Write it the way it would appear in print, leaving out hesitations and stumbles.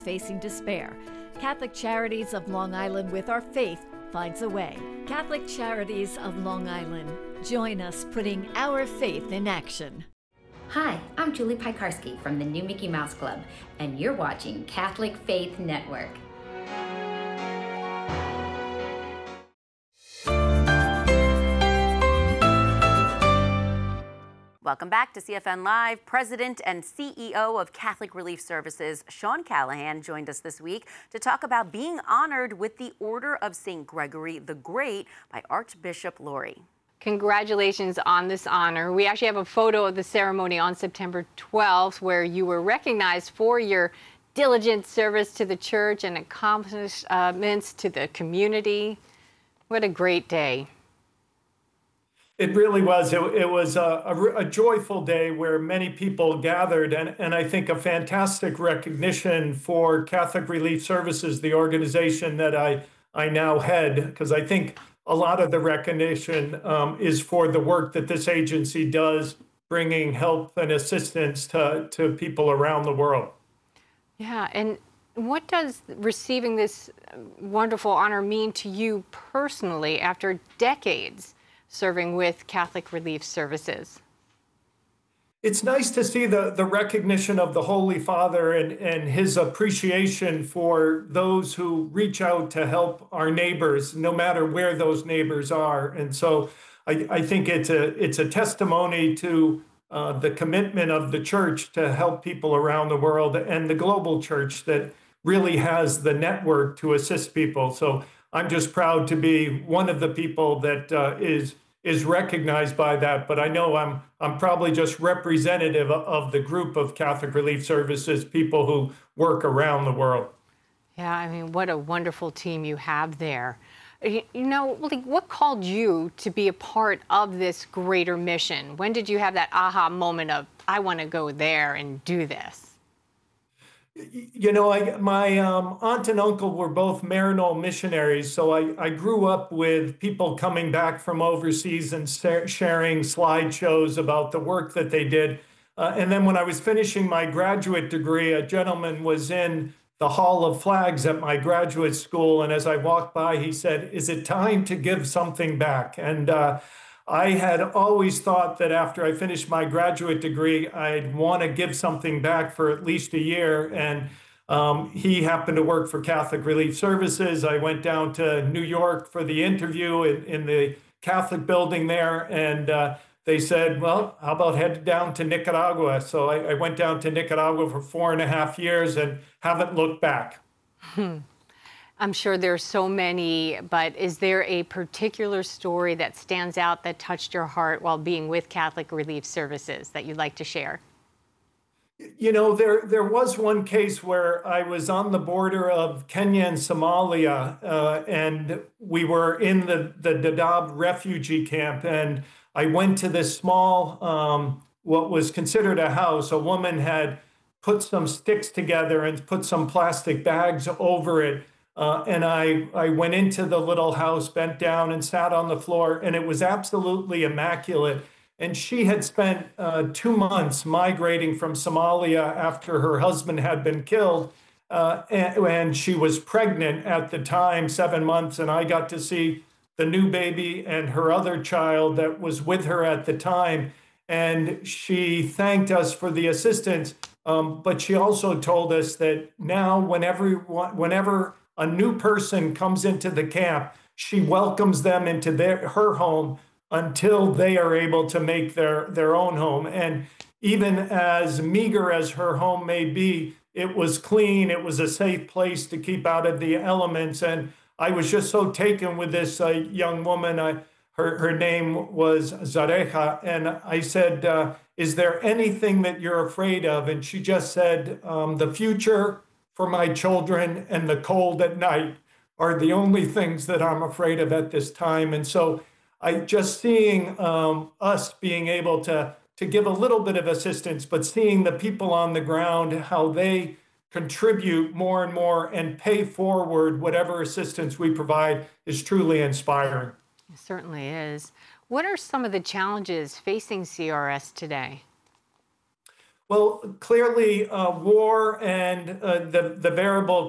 facing despair. Catholic Charities of Long Island, with our faith, finds a way. Catholic Charities of Long Island. Join us putting our faith in action. Hi, I'm Julie Piekarski from the New Mickey Mouse Club, and you're watching Catholic Faith Network. Welcome back to CFN Live. President and CEO of Catholic Relief Services, Sean Callahan, joined us this week to talk about being honored with the Order of St. Gregory the Great by Archbishop Lori. Congratulations on this honor. We actually have a photo of the ceremony on September 12th where you were recognized for your diligent service to the church and accomplishments to the community. What a great day. It really was. It was a joyful day where many people gathered, and I think a fantastic recognition for Catholic Relief Services, the organization that I now head, because I think a lot of the recognition is for the work that this agency does, bringing help and assistance to people around the world. Yeah, and what does receiving this wonderful honor mean to you personally after decades serving with Catholic Relief Services? It's nice to see the recognition of the Holy Father and his appreciation for those who reach out to help our neighbors, no matter where those neighbors are. And so I think it's a testimony to the commitment of the church to help people around the world, and the global church that really has the network to assist people. So I'm just proud to be one of the people that is recognized by that, but I know I'm probably just representative of the group of Catholic Relief Services people who work around the world. Yeah, I mean, what a wonderful team you have there. You know, what called you to be a part of this greater mission? When did you have that aha moment of, I want to go there and do this? You know, my aunt and uncle were both Maryknoll missionaries, so I grew up with people coming back from overseas and sharing slideshows about the work that they did. And then when I was finishing my graduate degree, a gentleman was in the Hall of Flags at my graduate school, and as I walked by, he said, "Is it time to give something back?" And I had always thought that after I finished my graduate degree, I'd want to give something back for at least a year. And he happened to work for Catholic Relief Services. I went down to New York for the interview in the Catholic building there. And they said, well, how about head down to Nicaragua? So I went down to Nicaragua for 4.5 years and haven't looked back. I'm sure there's so many, but is there a particular story that stands out that touched your heart while being with Catholic Relief Services that you'd like to share? You know, there was one case where I was on the border of Kenya and Somalia, and we were in the Dadaab refugee camp, and I went to this small, what was considered a house. A woman had put some sticks together and put some plastic bags over it. And I went into the little house, bent down and sat on the floor, and it was absolutely immaculate. And she had spent 2 months migrating from Somalia after her husband had been killed. And she was pregnant at the time, 7 months. And I got to see the new baby and her other child that was with her at the time. And she thanked us for the assistance. But she also told us that now whenever a new person comes into the camp, she welcomes them into her home until they are able to make their own home. And even as meager as her home may be, it was clean. It was a safe place to keep out of the elements. And I was just so taken with this young woman. Her name was Zareja. And I said, is there anything that you're afraid of? And she just said, the future for my children and the cold at night are the only things that I'm afraid of at this time. And so just seeing us being able to give a little bit of assistance, but seeing the people on the ground, how they contribute more and more and pay forward whatever assistance we provide is truly inspiring. It certainly is. What are some of the challenges facing CRS today? Well, clearly, war and the variable